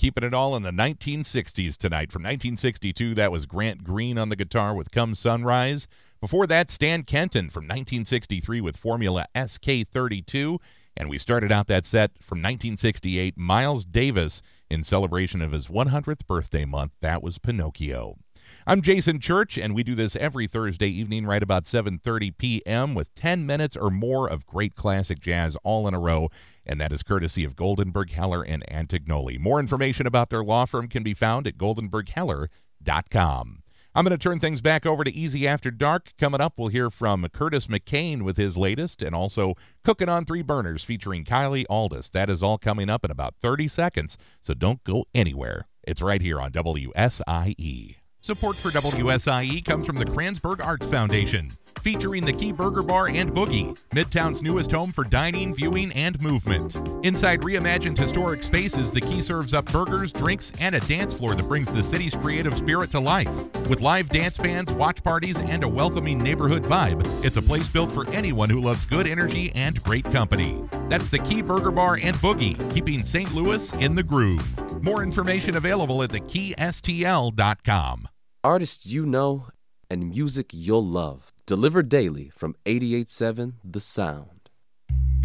keeping it all in the 1960s tonight. From 1962, that was Grant Green on the guitar with Come Sunrise. Before that, Stan Kenton from 1963 with Formula SK32. And we started out that set from 1968, Miles Davis in celebration of his 100th birthday month. That was Pinocchio. I'm Jason Church, and we do this every Thursday evening right about 7:30 p.m. with 10 minutes or more of great classic jazz all in a row, and that is courtesy of Goldenberg, Heller, and Antignoli. More information about their law firm can be found at goldenbergheller.com. I'm going to turn things back over to Easy After Dark. Coming up, we'll hear from Curtis McCain with his latest, and also Cooking on Three Burners featuring Kylie Aldis. That is all coming up in about 30 seconds, so don't go anywhere. It's right here on WSIE. Support for WSIE comes from the Kranzberg Arts Foundation, featuring the Key Burger Bar and Boogie, Midtown's newest home for dining, viewing, and movement. Inside reimagined historic spaces, the Key serves up burgers, drinks, and a dance floor that brings the city's creative spirit to life. With live dance bands, watch parties, and a welcoming neighborhood vibe, it's a place built for anyone who loves good energy and great company. That's the Key Burger Bar and Boogie, keeping St. Louis in the groove. More information available at thekeystl.com. Artists you know and music you'll love. Delivered daily from 88.7 The Sound.